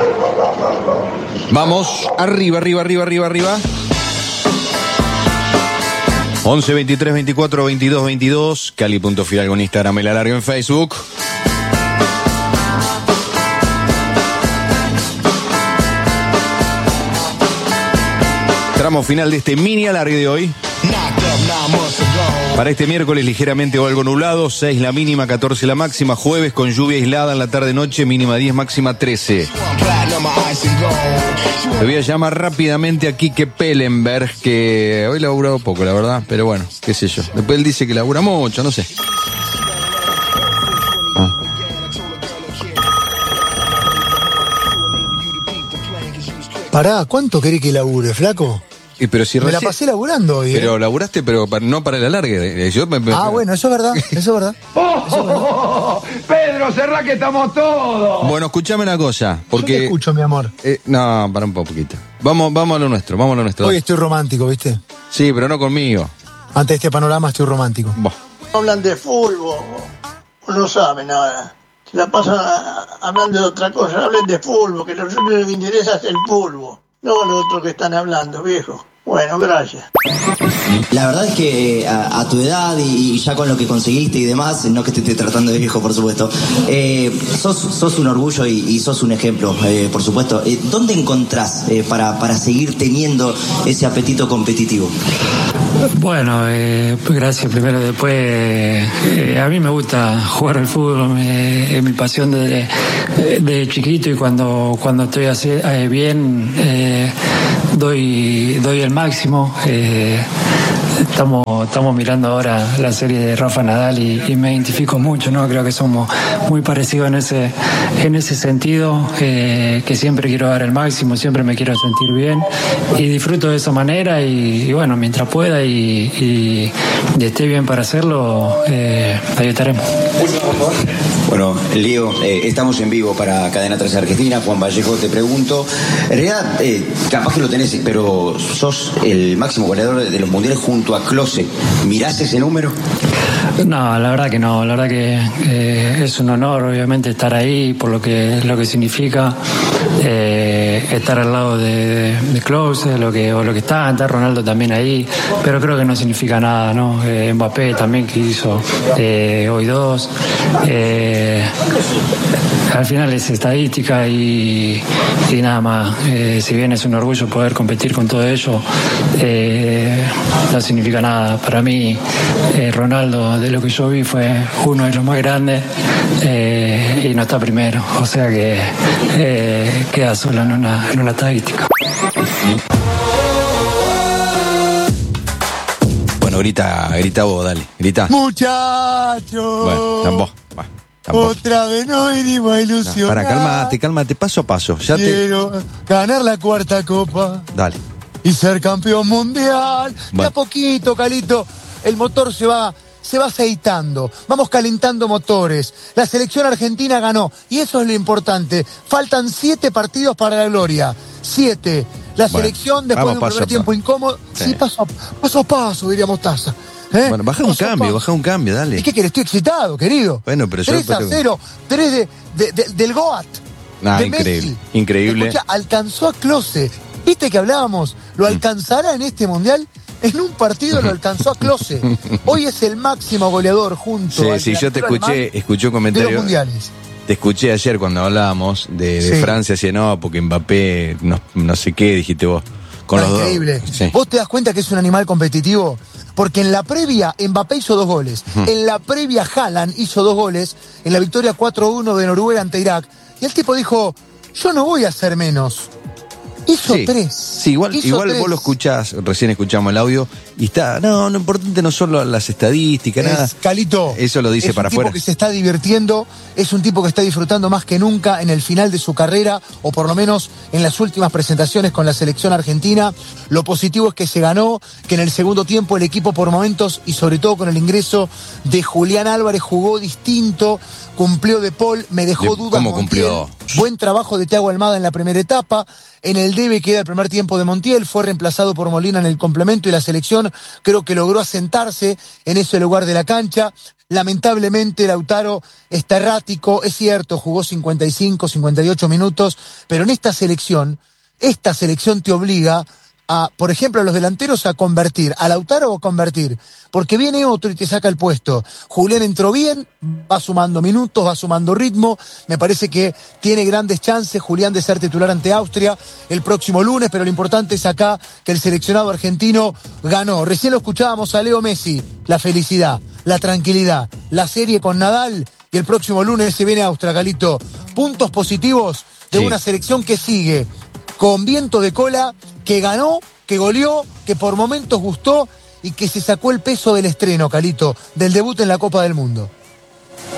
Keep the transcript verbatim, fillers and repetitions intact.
Vamos, arriba, arriba, arriba, arriba, arriba. once, veintitrés, veinticuatro, veintidós, veintidós. Cali punto Fidalgo en Instagram, el alargo en Facebook. Tramo final de este mini alargue de hoy. Para este miércoles ligeramente o algo nublado, seis la mínima, catorce la máxima. Jueves con lluvia aislada en la tarde-noche, mínima diez, máxima trece. Le voy a llamar rápidamente a Quique Pellenberg, que hoy laburado poco, la verdad, pero bueno, qué sé yo. Después él dice que labura mucho, no sé. Ah. Pará, ¿cuánto querés que labure, flaco? Y pero si me recién, la pasé laburando hoy, ¿eh? Pero laburaste, pero para, no para el alargue. Yo me, me, ah, bueno, eso es verdad, eso es verdad. ¡Oh, eso es verdad. oh, oh, Pedro, cerrá que estamos todos! Bueno, escúchame una cosa, porque... Yo te escucho, mi amor. Eh, no, para un poquito. Vamos, vamos a lo nuestro, vamos a lo nuestro. Hoy estoy romántico, ¿viste? Sí, pero no conmigo. Ante este panorama estoy romántico. Bah. Hablan de fútbol, no saben nada. Se la pasan hablando de otra cosa, hablen de fútbol, que lo único que interesa es el fútbol. No lo otro que están hablando, viejo. Bueno, gracias. La verdad es que a, a tu edad y, y ya con lo que conseguiste y demás, no que te esté tratando de viejo, por supuesto, eh, sos, sos un orgullo y, y sos un ejemplo, eh, por supuesto. Eh, ¿Dónde encontrás eh, para, para seguir teniendo ese apetito competitivo? Bueno, eh, gracias primero. Después, eh, a mí me gusta jugar al fútbol, eh, es mi pasión desde de, de chiquito, y cuando, cuando estoy así, eh, bien, eh, doy, doy el máximo. Eh, Estamos, estamos mirando ahora la serie de Rafa Nadal y, y me identifico mucho, ¿no? Creo que somos muy parecidos en ese, en ese sentido, eh, que siempre quiero dar el máximo, siempre me quiero sentir bien y disfruto de esa manera y, y bueno, mientras pueda y, y, y esté bien para hacerlo, eh, ahí estaremos. Bueno, Leo, eh, estamos en vivo para Cadena tres Argentina. Juan Vallejo, te pregunto, en realidad, eh, capaz que lo tenés, pero sos el máximo goleador de los mundiales junto a Klose. ¿Mirás ese número? No, la verdad que no, la verdad que eh, es un honor obviamente estar ahí por lo que lo que significa eh, estar al lado de, de Klose, lo que, o lo que está, está Ronaldo también ahí, pero creo que no significa nada, ¿no? Eh, Mbappé también, que hizo eh, hoy dos, eh, al final es estadística y, y nada más. Eh, si bien es un orgullo poder competir con todo ello, eh, no significa nada. Para mí, eh, Ronaldo, de lo que yo vi, fue uno de los más grandes eh, y no está primero, o sea que eh, queda solo en una, en una estadística. Bueno, grita, grita vos, dale, grita. Muchachos. Bueno, tampoco, va, tampoco. Otra vez no venimos a ilusionar. No, para, cálmate, cálmate, paso a paso. Ya Quiero te... ganar la cuarta copa. Dale. Y ser campeón mundial. Bueno. De a poquito, Calito, el motor se va, se va aceitando. Vamos calentando motores. La selección argentina ganó. Y eso es lo importante. Faltan siete partidos para la gloria. Siete. La Bueno, selección, después de un primer tiempo incómodo. Sí, Sí. paso, a, paso a paso, diríamos Taza. ¿Eh? Bueno, baja un Paso a cambio, paso. baja un cambio, dale. ¿Y qué querés? Estoy excitado, querido. Bueno, pero yo- tres a pero- cero. tres de, de, de- del Goat. Ah, de increíble, Messi. increíble. Escucha, alcanzó a Klose. ¿Viste que hablábamos? ¿Lo alcanzará en este mundial? En un partido lo alcanzó a Klose. Hoy es el máximo goleador junto Sí, al sí, yo te delantero escuché, alemán escuché un de los comentario. mundiales. Te escuché ayer cuando hablábamos de, de Sí. Francia, decía no, porque Mbappé, no, no sé qué, dijiste vos. Con Ah, los increíble. dos. Sí. ¿Vos te das cuenta que es un animal competitivo? Porque en la previa Mbappé hizo dos goles. Ujú. En la previa Haaland hizo dos goles en la victoria cuatro uno de Noruega ante Irak. Y el tipo dijo, yo no voy a hacer menos. Hizo Sí, tres. sí, igual, Hizo igual tres. vos lo escuchás, recién escuchamos el audio, y está, no, lo importante no son lo- las estadísticas, nada. Es, Calito, Eso lo dice es para un tipo afuera. que se está divirtiendo, es un tipo que está disfrutando más que nunca en el final de su carrera, o por lo menos en las últimas presentaciones con la selección argentina. Lo positivo es que se ganó, que en el segundo tiempo el equipo por momentos, y sobre todo con el ingreso de Julián Álvarez, jugó distinto, cumplió De Paul, me dejó De- dudas ¿Cómo Montiel. cumplió? Buen trabajo de Thiago Almada en la primera etapa. En el debe queda el primer tiempo de Montiel. Fue reemplazado por Molina en el complemento y la selección creo que logró asentarse en ese lugar de la cancha. Lamentablemente Lautaro está errático. Es cierto, jugó cincuenta y cinco, cincuenta y ocho minutos. Pero en esta selección, esta selección te obliga a, por ejemplo, a los delanteros a convertir, a Lautaro o a convertir, porque viene otro y te saca el puesto. Julián entró bien, va sumando minutos, va sumando ritmo, me parece que tiene grandes chances Julián de ser titular ante Austria el próximo lunes, pero lo importante es acá que el seleccionado argentino ganó. Recién lo escuchábamos a Leo Messi, la felicidad, la tranquilidad, la serie con Nadal, y el próximo lunes se viene a Austria, Galito. Puntos positivos de Sí. una selección que sigue con viento de cola, que ganó, que goleó, que por momentos gustó y que se sacó el peso del estreno, Calito, del debut en la Copa del Mundo.